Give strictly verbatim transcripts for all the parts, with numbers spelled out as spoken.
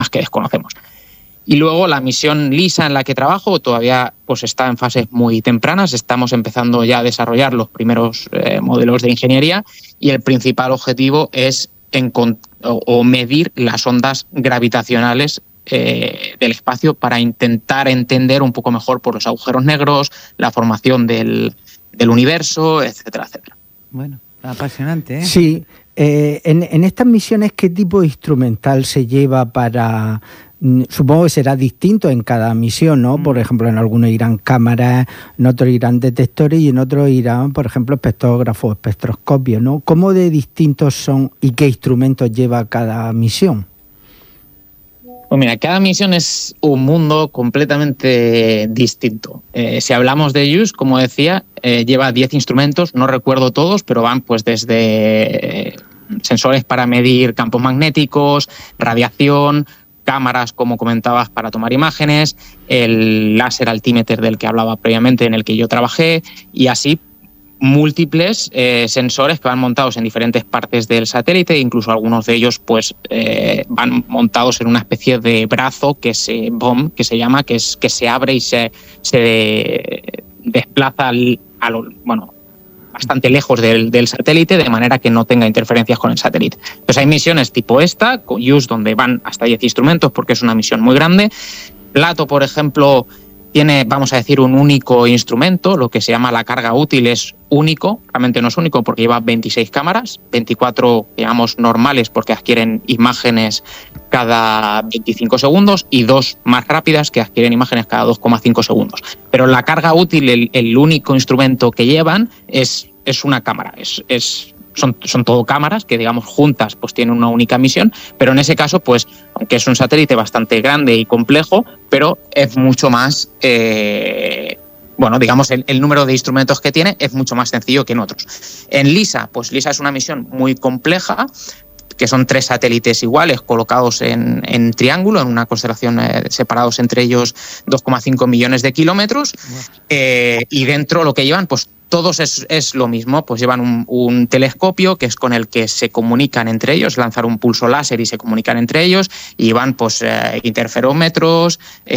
que desconocemos. Y luego la misión LISA en la que trabajo todavía pues, está en fases muy tempranas. Estamos empezando ya a desarrollar los primeros eh, modelos de ingeniería y el principal objetivo es encont- o, o medir las ondas gravitacionales eh, del espacio para intentar entender un poco mejor por los agujeros negros, la formación del, del universo, etcétera, etcétera. Bueno, apasionante, ¿eh? Sí. Eh, en, en estas misiones, ¿qué tipo de instrumental se lleva para...? Supongo que será distinto en cada misión, ¿no? Por ejemplo, en algunos irán cámaras, en otros irán detectores y en otros irán, por ejemplo, espectrógrafos, espectroscopios, ¿no? ¿Cómo de distintos son y qué instrumentos lleva cada misión? Pues mira, cada misión es un mundo completamente distinto. Eh, si hablamos de JUICE, como decía, eh, lleva diez instrumentos, no recuerdo todos, pero van pues desde eh, sensores para medir campos magnéticos, radiación, cámaras, como comentabas, para tomar imágenes, el láser altímeter del que hablaba previamente, en el que yo trabajé, y así múltiples eh, sensores que van montados en diferentes partes del satélite, incluso algunos de ellos pues eh, van montados en una especie de brazo que se bomb, que se llama, que es que se abre y se, se desplaza al, al bueno bastante lejos del, del satélite, de manera que no tenga interferencias con el satélite. Entonces hay misiones tipo esta, con JUICE, donde van hasta diez instrumentos porque es una misión muy grande. Plato, por ejemplo, tiene, vamos a decir, un único instrumento, lo que se llama la carga útil es único, realmente no es único porque lleva veintiséis cámaras, veinticuatro, digamos, normales porque adquieren imágenes cada veinticinco segundos y dos más rápidas que adquieren imágenes cada dos coma cinco segundos. Pero la carga útil, el, el único instrumento que llevan es, es una cámara, es... es Son, son todo cámaras que, digamos, juntas pues tienen una única misión, pero en ese caso, pues, aunque es un satélite bastante grande y complejo, pero es mucho más, eh, bueno, digamos, el, el número de instrumentos que tiene es mucho más sencillo que en otros. En LISA, pues LISA es una misión muy compleja, que son tres satélites iguales colocados en, en triángulo, en una constelación, eh, separados entre ellos dos coma cinco millones de kilómetros, eh, y dentro lo que llevan, pues todos es, es lo mismo, pues llevan un, un telescopio que es con el que se comunican entre ellos, lanzar un pulso láser y se comunican entre ellos, y llevan pues eh, interferómetros,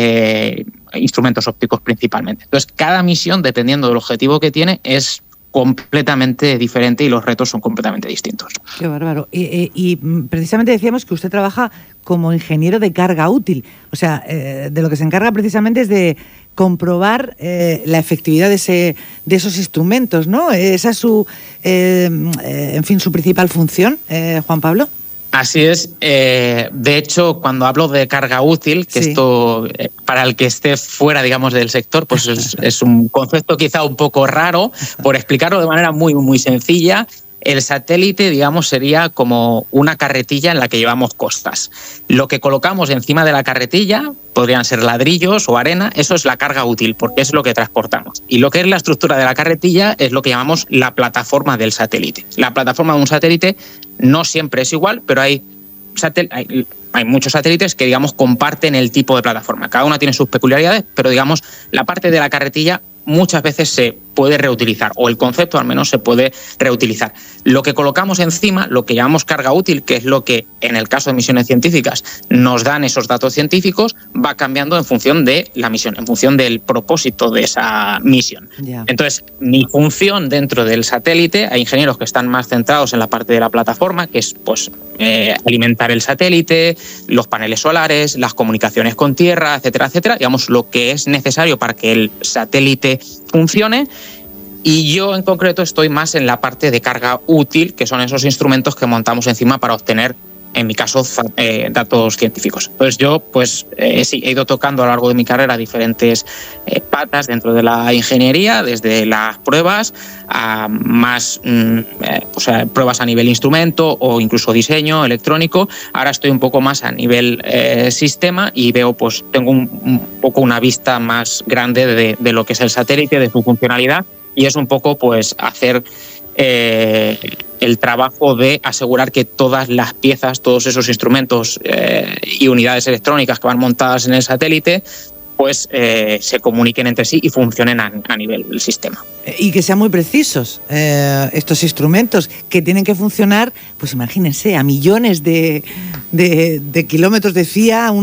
eh, instrumentos ópticos principalmente. Entonces, cada misión, dependiendo del objetivo que tiene, es completamente diferente y los retos son completamente distintos. Qué bárbaro. Y, y, y precisamente decíamos que usted trabaja como ingeniero de carga útil. O sea, eh, de lo que se encarga precisamente es de comprobar eh, la efectividad de, ese, de esos instrumentos, ¿no? Esa es su, eh, eh, en fin, su principal función, eh, Juan Pablo. Así es. Eh, de hecho, cuando hablo de carga útil, que sí. esto, eh, para el que esté fuera, digamos, del sector, pues es, es un concepto quizá un poco raro. Por explicarlo de manera muy, muy sencilla, el satélite, digamos, sería como una carretilla en la que llevamos costas. Lo que colocamos encima de la carretilla, podrían ser ladrillos o arena, eso es la carga útil, porque es lo que transportamos. Y lo que es la estructura de la carretilla es lo que llamamos la plataforma del satélite. La plataforma de un satélite no siempre es igual, pero hay, satel- hay, hay muchos satélites que, digamos, comparten el tipo de plataforma. Cada una tiene sus peculiaridades, pero, digamos, la parte de la carretilla muchas veces se puede reutilizar, o el concepto al menos se puede reutilizar. Lo que colocamos encima, lo que llamamos carga útil, que es lo que en el caso de misiones científicas nos dan esos datos científicos, va cambiando en función de la misión, en función del propósito de esa misión. Yeah. Entonces, mi función dentro del satélite, hay ingenieros que están más centrados en la parte de la plataforma, que es pues eh, alimentar el satélite, los paneles solares, las comunicaciones con tierra, etcétera, etcétera, digamos lo que es necesario para que el satélite funcione. Y yo en concreto estoy más en la parte de carga útil, que son esos instrumentos que montamos encima para obtener, en mi caso, eh, datos científicos. Entonces yo pues eh, sí, he ido tocando a lo largo de mi carrera diferentes eh, patas dentro de la ingeniería, desde las pruebas a más mm, eh, o sea, pruebas a nivel instrumento o incluso diseño electrónico. Ahora estoy un poco más a nivel eh, sistema y veo, pues tengo un, un poco una vista más grande de, de lo que es el satélite, de su funcionalidad, y es un poco pues hacer eh, el trabajo de asegurar que todas las piezas, todos esos instrumentos eh, y unidades electrónicas que van montadas en el satélite pues eh, se comuniquen entre sí y funcionen a, a nivel del sistema. Y que sean muy precisos eh, estos instrumentos, que tienen que funcionar, pues imagínense, a millones de, de, de kilómetros, decía, un